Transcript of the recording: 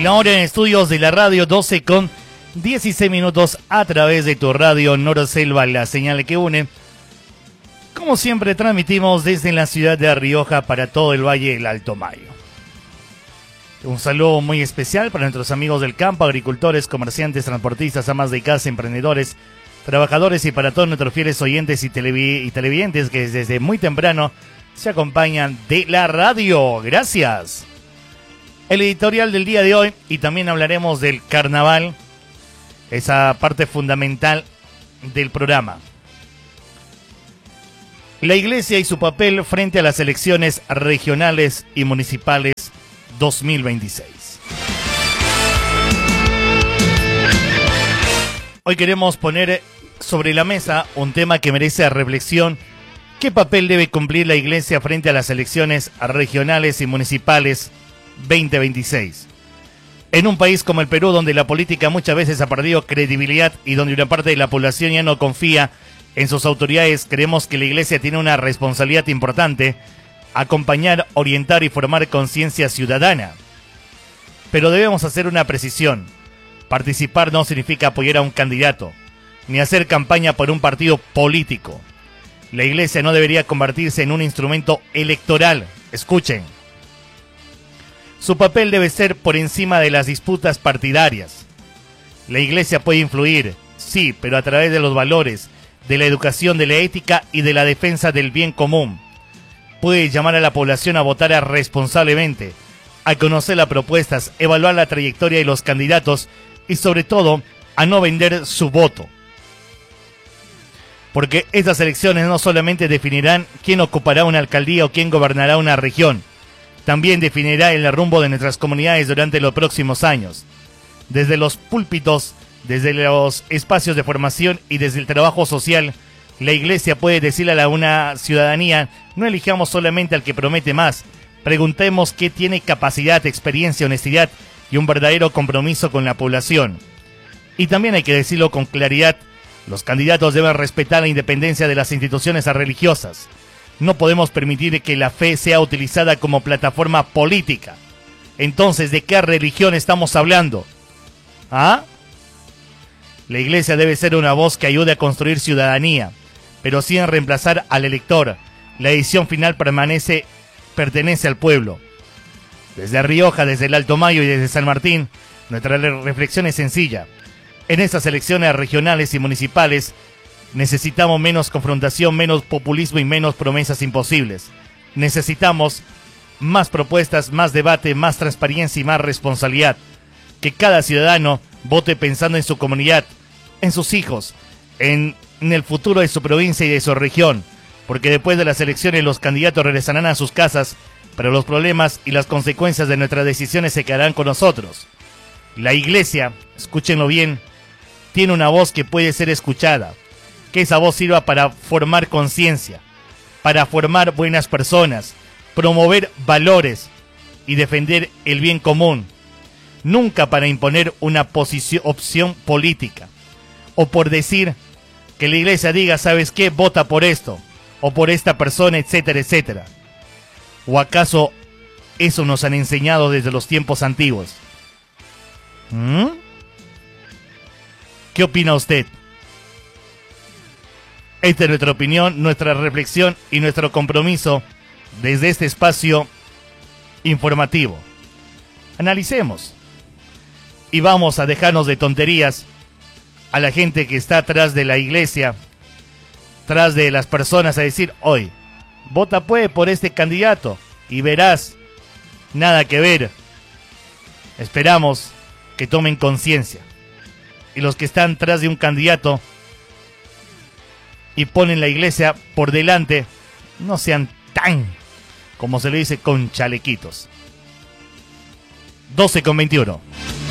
La hora en estudios de la radio, 12 con 16 minutos a través de tu radio Noroselva, la señal que une. Como siempre transmitimos desde la ciudad de Rioja para todo el Valle del Alto Mayo. Un saludo muy especial para nuestros amigos del campo, agricultores, comerciantes, transportistas, amas de casa, emprendedores, trabajadores y para todos nuestros fieles oyentes y televidentes que desde muy temprano se acompañan de la radio. Gracias. El editorial del día de hoy, y también hablaremos del carnaval, esa parte fundamental del programa. La Iglesia y su papel frente a las elecciones regionales y municipales 2026. Hoy queremos poner sobre la mesa un tema que merece reflexión. ¿Qué papel debe cumplir la Iglesia frente a las elecciones regionales y municipales 2026? En un país como el Perú, donde la política muchas veces ha perdido credibilidad y donde una parte de la población ya no confía en sus autoridades, creemos que la Iglesia tiene una responsabilidad importante: acompañar, orientar y formar conciencia ciudadana. Pero debemos hacer una precisión: participar no significa apoyar a un candidato, ni hacer campaña por un partido político. La Iglesia no debería convertirse en un instrumento electoral. Escuchen. Su papel debe ser por encima de las disputas partidarias. La Iglesia puede influir, sí, pero a través de los valores, de la educación, de la ética y de la defensa del bien común. Puede llamar a la población a votar responsablemente, a conocer las propuestas, evaluar la trayectoria de los candidatos y sobre todo a no vender su voto. Porque estas elecciones no solamente definirán quién ocupará una alcaldía o quién gobernará una región, también definirá el rumbo de nuestras comunidades durante los próximos años. Desde los púlpitos, desde los espacios de formación y desde el trabajo social, la Iglesia puede decirle a una ciudadanía: no elijamos solamente al que promete más, preguntemos qué tiene capacidad, experiencia, honestidad y un verdadero compromiso con la población. Y también hay que decirlo con claridad: los candidatos deben respetar la independencia de las instituciones religiosas. No podemos permitir que la fe sea utilizada como plataforma política. Entonces, ¿de qué religión estamos hablando? ¿Ah? La Iglesia debe ser una voz que ayude a construir ciudadanía, pero sin reemplazar al elector. La decisión final pertenece al pueblo. Desde Rioja, desde el Alto Mayo y desde San Martín, nuestra reflexión es sencilla. En estas elecciones regionales y municipales necesitamos menos confrontación, menos populismo y menos promesas imposibles. Necesitamos más propuestas, más debate, más transparencia y más responsabilidad. Que cada ciudadano vote pensando en su comunidad, en sus hijos, en el futuro de su provincia y de su región. Porque después de las elecciones los candidatos regresarán a sus casas, pero los problemas y las consecuencias de nuestras decisiones se quedarán con nosotros. La Iglesia, escúchenlo bien, tiene una voz que puede ser escuchada. Que esa voz sirva para formar conciencia, para formar buenas personas, promover valores y defender el bien común. Nunca para imponer una opción política o por decir que la Iglesia diga: ¿sabes qué? Vota por esto o por esta persona, etcétera, etcétera. ¿O acaso eso nos han enseñado desde los tiempos antiguos? ¿Qué opina usted? Esta es nuestra opinión, nuestra reflexión y nuestro compromiso desde este espacio informativo. Analicemos y vamos a dejarnos de tonterías a la gente que está atrás de la Iglesia, tras de las personas, a decir: hoy, vota pues por este candidato y verás, nada que ver. Esperamos que tomen conciencia. Y los que están tras de un candidato y ponen la Iglesia por delante, no sean tan, como se le dice, con chalequitos. 12:21.